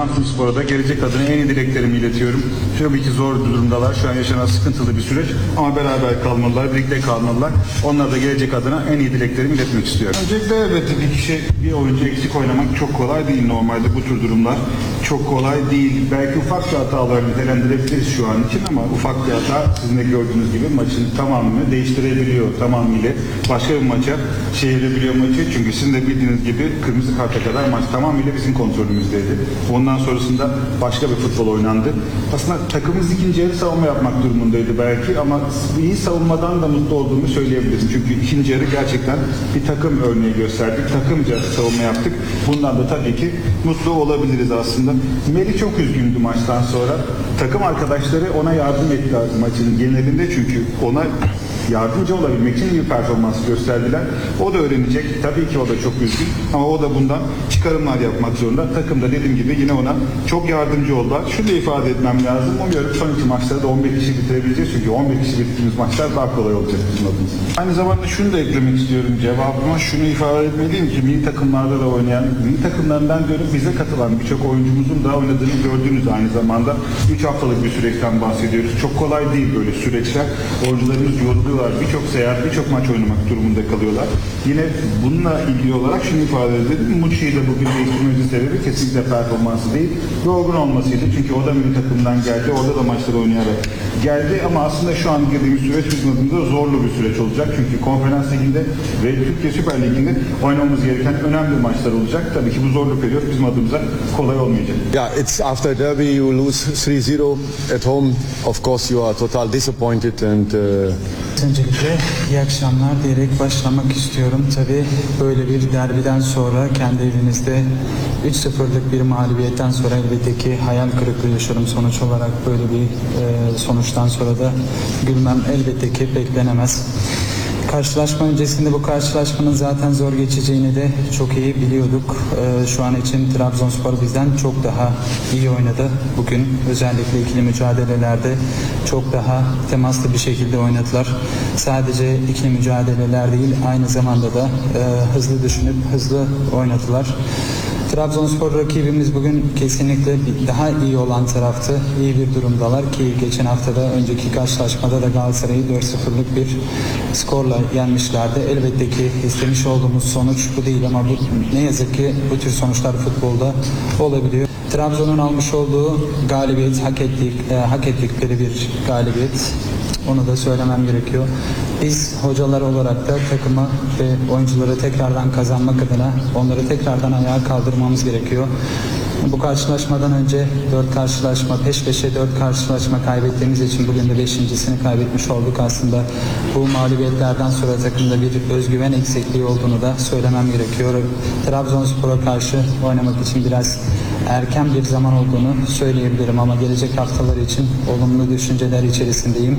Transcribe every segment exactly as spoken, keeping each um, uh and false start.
Samsunspor'a da gelecek adına en iyi dileklerimi iletiyorum. Tabii ki zor durumdalar. Şu an yaşanan sıkıntılı bir süreç. Ama beraber kalmalılar, birlikte kalmalılar. Onlar da gelecek adına en iyi dileklerimi iletmek istiyorum. Öncelikle elbette bir kişi, bir oyuncu eksik oynamak çok kolay değil normalde bu tür durumlar. Çok kolay değil. Belki ufak bir hata olarak nitelendirebiliriz şu an için ama ufak bir hata sizin de gördüğünüz gibi maçın tamamını değiştirebiliyor tamamıyla. Başka bir maça çevirebiliyor maçı. Çünkü sizin de bildiğiniz gibi kırmızı karta kadar maç tamamıyla bizim kontrolümüzdeydi. Ondan sonrasında başka bir futbol oynandı. Aslında takımımız ikinci yarı savunma yapmak durumundaydı belki ama iyi savunmadan da mutlu olduğumu söyleyebilirim. Çünkü ikinci yarı gerçekten bir takım örneği gösterdik. Takımca savunma yaptık. Bundan da tabii ki mutlu olabiliriz aslında. Melih çok üzgündü maçtan sonra. Takım arkadaşları ona yardım etti maçın genelinde çünkü ona yardımcı olabilmek için iyi bir performans gösterdiler. O da öğrenecek. Tabii ki o da çok üzgün ama o da bundan çıkarımlar yapmak zorunda. Takım da dediğim gibi yine ona çok yardımcı oldular. Şunu da ifade etmem lazım. Umuyorum son iki maçları da on bir kişi bitirebileceğiz. Çünkü on bir kişi bitirdiğimiz maçlar daha kolay olacak bizim adımıza. Aynı zamanda şunu da eklemek istiyorum cevabıma. Şunu ifade etmeliyim ki milli takımlarda da oynayan, milli takımlarından diyorum bize katılan birçok oyuncumuzun da oynadığını gördüğünüz aynı zamanda üç haftalık bir süreçten bahsediyoruz. Çok kolay değil böyle süreçler. Oyuncularımız yoruluyor. Birçok seyahat, birçok maç oynamak durumunda kalıyorlar. Yine bununla ilgili olarak şunu ifade edelim. Muçi'yi de bugün değiştirmemizin sebebi kesinlikle performansı değil, yorgun olmasıydı. Çünkü o da milli takımdan geldi, orada da maçları oynayarak geldi. Ama aslında şu an girdiğimiz süreç bizim adımıza zorlu bir süreç olacak. Çünkü Konferans Ligi'nde ve Türkiye Süper Ligi'nde oynamamız gereken önemli maçlar olacak. Tabii ki bu zorlu periyot bizim adımıza kolay olmayacak. Yeah, it's after derby you lose three zero at home. Of course you are total disappointed and uh, Öncelikle iyi akşamlar diyerek başlamak istiyorum. Tabii böyle bir derbiden sonra kendi evinizde üç sıfırlık bir mağlubiyetten sonra elbette ki hayal kırıklığı yaşıyorum sonuç olarak. Böyle bir e, sonuçtan sonra da gülmem elbette ki beklenemez. Karşılaşma öncesinde bu karşılaşmanın zaten zor geçeceğini de çok iyi biliyorduk. Ee, şu an için Trabzonspor bizden çok daha iyi oynadı. Bugün özellikle ikili mücadelelerde çok daha temaslı bir şekilde oynadılar. Sadece ikili mücadeleler değil aynı zamanda da e, hızlı düşünüp hızlı oynadılar. Trabzonspor rakibimiz bugün kesinlikle daha iyi olan taraftı. İyi bir durumdalar ki geçen haftada önceki karşılaşmada da Galatasaray'ı dört sıfırlık bir skorla yenmişlerdi. Elbette ki istemiş olduğumuz sonuç bu değil ama bu, ne yazık ki bu tür sonuçlar futbolda olabiliyor. Trabzon'un almış olduğu galibiyet hak, ettik, e, hak ettikleri bir galibiyet. Onu da söylemem gerekiyor. Biz hocalar olarak da takımı ve oyuncuları tekrardan kazanmak adına onları tekrardan ayağa kaldırmamız gerekiyor. Bu karşılaşmadan önce dört karşılaşma, peş peşe dört karşılaşma kaybettiğimiz için bugün de beşincisini kaybetmiş olduk. Aslında bu mağlubiyetlerden sonra takımda bir özgüven eksikliği olduğunu da söylemem gerekiyor. Trabzonspor'a karşı oynamak için biraz erken bir zaman olduğunu söyleyebilirim ama gelecek haftalar için olumlu düşünceler içerisindeyim.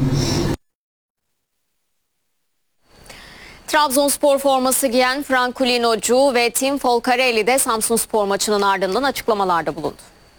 Trabzonspor forması giyen Francolino'cu ve Tim Folcarelli de Samsunspor maçının ardından açıklamalarda bulundu.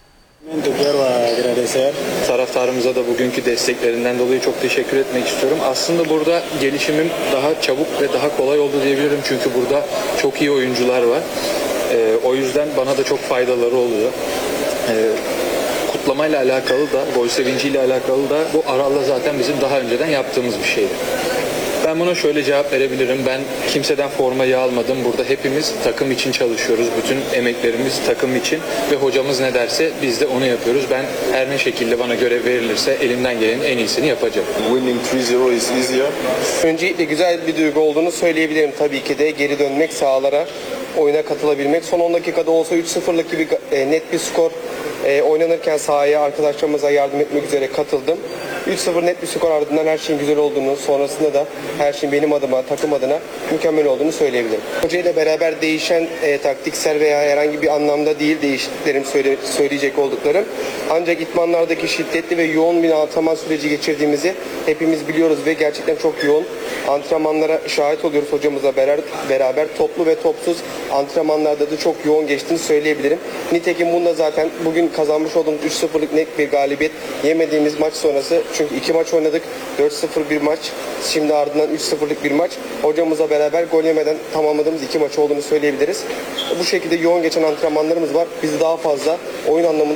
Taraftarımıza da bugünkü desteklerinden dolayı çok teşekkür etmek istiyorum. Aslında burada gelişimim daha çabuk ve daha kolay oldu diyebilirim. Çünkü burada çok iyi oyuncular var. Ee, o yüzden bana da çok faydaları oluyor. Ee, kutlamayla alakalı da, gol sevinciyle alakalı da bu Aral'la zaten bizim daha önceden yaptığımız bir şeydi. Ben buna şöyle cevap verebilirim. Ben kimseden formayı almadım. Burada hepimiz takım için çalışıyoruz. Bütün emeklerimiz takım için ve hocamız ne derse biz de onu yapıyoruz. Ben her ne şekilde bana görev verilirse elimden gelenin en iyisini yapacağım. Winning three zero is easier. Öncelikle güzel bir duygu olduğunu söyleyebilirim. Tabii ki de geri dönmek, sahalara oyuna katılabilmek. Son on dakikada olsa üç sıfırlık gibi net bir skor e, oynanırken sahaya arkadaşlarımıza yardım etmek üzere katıldım. üç sıfır net bir skor ardından her şeyin güzel olduğunu, sonrasında da her şeyin benim adıma, takım adına mükemmel olduğunu söyleyebilirim. Hoca ile beraber değişen e, taktiksel veya herhangi bir anlamda değil değişikliklerim söyle, söyleyecek olduklarım. Ancak idmanlardaki şiddetli ve yoğun bir antrenman süreci geçirdiğimizi hepimiz biliyoruz ve gerçekten çok yoğun antrenmanlara şahit oluyoruz hocamızla beraber, beraber toplu ve topsuz antrenmanlarda da çok yoğun geçtiğini söyleyebilirim. Nitekim bunda zaten bugün kazanmış olduğumuz üç sıfırlık net bir galibiyet yemediğimiz maç sonrası. Çünkü iki maç oynadık. dört sıfır bir maç. Şimdi ardından üç sıfırlık bir maç. Hocamızla beraber gol yemeden tamamladığımız iki maç olduğunu söyleyebiliriz. Bu şekilde yoğun geçen antrenmanlarımız var. Bizi daha fazla oyun anlamında